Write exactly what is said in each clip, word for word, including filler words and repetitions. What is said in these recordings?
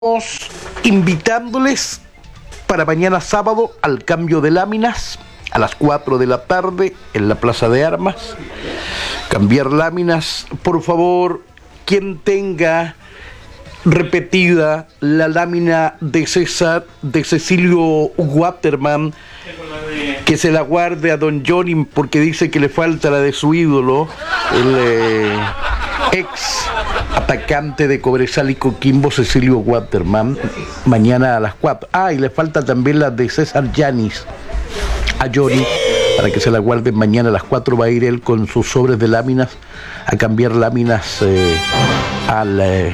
Invitándoles para mañana sábado al cambio de láminas a las cuatro de la tarde en la Plaza de Armas. Cambiar láminas, por favor, quien tenga repetida la lámina de César, de Cecilio Waterman, que se la guarde a don Johnny porque dice que le falta la de su ídolo, el eh, ex atacante de Cobresal y Coquimbo, Cecilio Waterman, mañana a las cuatro. Ah, y le falta también la de César Yanis a Johnny, para que se la guarden mañana a las cuatro. Va a ir él con sus sobres de láminas a cambiar láminas eh, al, eh,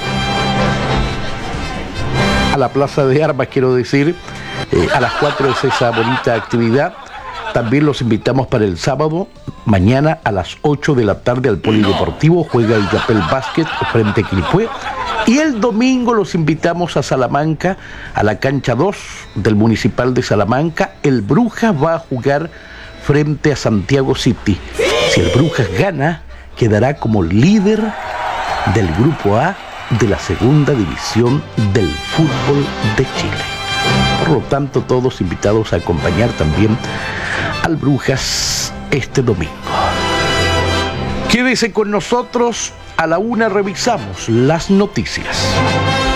a la Plaza de Armas, quiero decir. Eh, a las cuatro es esa bonita actividad. También los invitamos para el sábado, mañana a las ocho de la tarde al Polideportivo, juega el Yapel Básquet frente a Quilpué. Y el domingo los invitamos a Salamanca, a la cancha dos del Municipal de Salamanca. El Brujas va a jugar frente a Santiago City. Si el Brujas gana, quedará como líder del Grupo A de la Segunda División del Fútbol de Chile. Por lo tanto, todos invitados a acompañar también al Brujas este domingo. Quédese con nosotros, a la una revisamos las noticias.